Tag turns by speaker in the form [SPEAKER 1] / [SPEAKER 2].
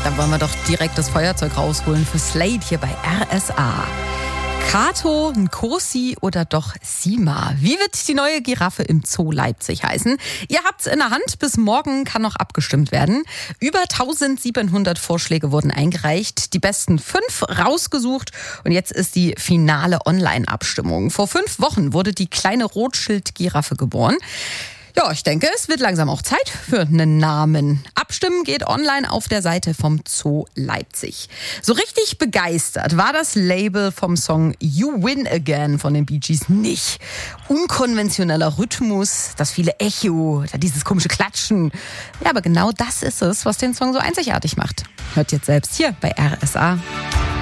[SPEAKER 1] Da wollen wir doch direkt das Feuerzeug rausholen für Slade hier bei RSA. Kato, Nkosi oder doch Sima? Wie wird die neue Giraffe im Zoo Leipzig heißen? Ihr habt's in der Hand. Bis morgen kann noch abgestimmt werden. Über 1700 Vorschläge wurden eingereicht. Die besten 5 rausgesucht. Und jetzt ist die finale Online-Abstimmung. Vor 5 Wochen wurde die kleine Rothschild-Giraffe geboren. Ja, ich denke, es wird langsam auch Zeit für einen Namen. Abstimmen geht online auf der Seite vom Zoo Leipzig. So richtig begeistert war das Label vom Song You Win Again von den Bee Gees nicht. Unkonventioneller Rhythmus, das viele Echo, dieses komische Klatschen. Ja, aber genau das ist es, was den Song so einzigartig macht. Hört jetzt selbst hier bei RSA.